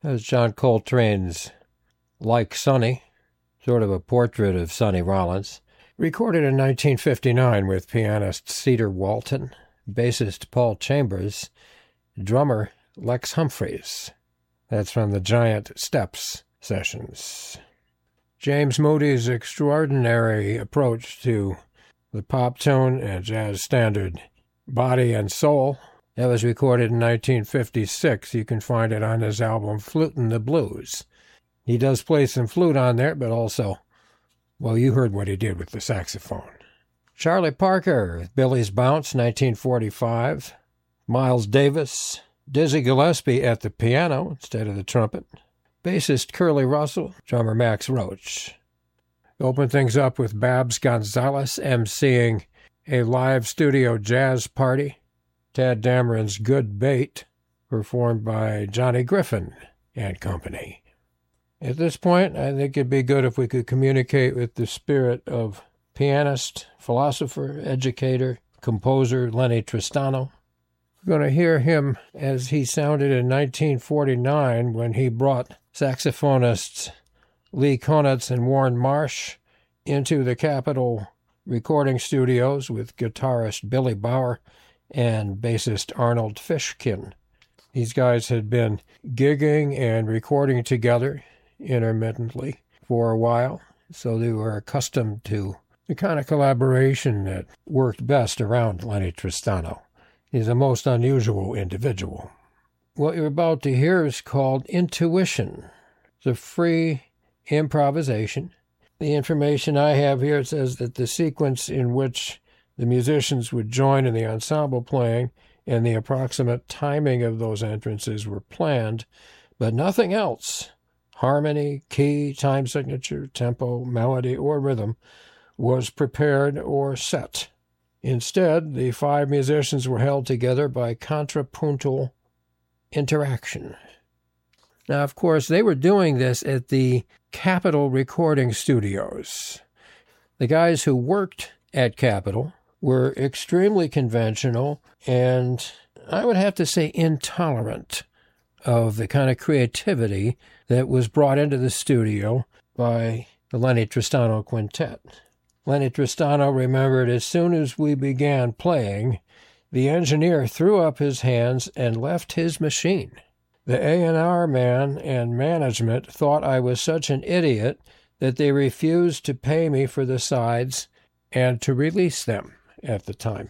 That was John Coltrane's Like Sonny, sort of a portrait of Sonny Rollins, recorded in 1959 with pianist Cedar Walton, bassist Paul Chambers, drummer Lex Humphreys. That's from the Giant Steps sessions. James Moody's extraordinary approach to the pop tune and jazz standard Body and Soul, that was recorded in 1956. You can find it on his album Flutin' the Blues. He does play some flute on there, but also, well, you heard what he did with the saxophone. Charlie Parker, Billy's Bounce, 1945. Miles Davis, Dizzy Gillespie at the piano instead of the trumpet. Bassist Curly Russell, drummer Max Roach. Open things up with Babs Gonzalez emceeing a live studio jazz party. Tad Dameron's Good Bait, performed by Johnny Griffin and company. At this point, I think it'd be good if we could communicate with the spirit of pianist, philosopher, educator, composer Lenny Tristano. We're going to hear him as he sounded in 1949 when he brought saxophonists Lee Konitz and Warren Marsh into the Capitol recording studios with guitarist Billy Bauer and bassist Arnold Fishkin. These guys had been gigging and recording together intermittently for a while, so they were accustomed to the kind of collaboration that worked best around Lenny Tristano. He's a most unusual individual. What you're about to hear is called Intuition. It's a free improvisation. The information I have here says that the sequence in which the musicians would join in the ensemble playing and the approximate timing of those entrances were planned, but nothing else, harmony, key, time signature, tempo, melody, or rhythm, was prepared or set. Instead, the five musicians were held together by contrapuntal interaction. Now, of course, they were doing this at the Capitol Recording Studios. The guys who worked at Capitol were extremely conventional and, I would have to say, intolerant of the kind of creativity that was brought into the studio by the Lenny Tristano Quintet. Lenny Tristano remembered, as soon as we began playing, the engineer threw up his hands and left his machine. The A&R man and management thought I was such an idiot that they refused to pay me for the sides and to release them at the time,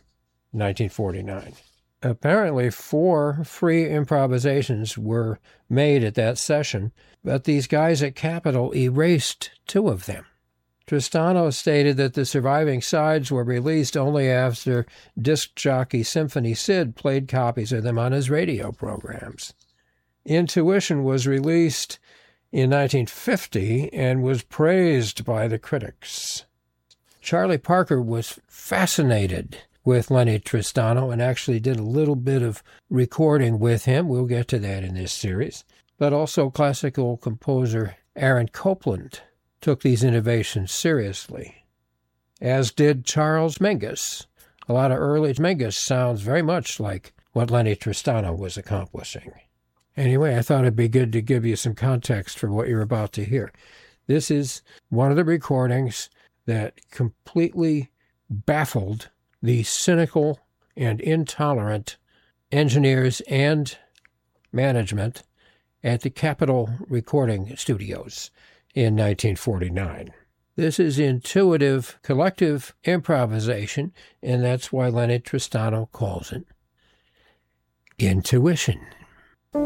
1949. Apparently 4 free improvisations were made at that session, but these guys at Capitol erased 2 of them. Tristano stated that the surviving sides were released only after disc jockey Symphony Sid played copies of them on his radio programs. Intuition was released in 1950 and was praised by the critics. Charlie Parker was fascinated with Lenny Tristano and actually did a little bit of recording with him. We'll get to that in this series. But also classical composer Aaron Copland took these innovations seriously, as did Charles Mingus. A lot of early Mingus sounds very much like what Lenny Tristano was accomplishing. Anyway, I thought it'd be good to give you some context for what you're about to hear. This is one of the recordings that completely baffled the cynical and intolerant engineers and management at the Capitol Recording Studios in 1949. This is intuitive, collective improvisation, and that's why Lenny Tristano calls it intuition.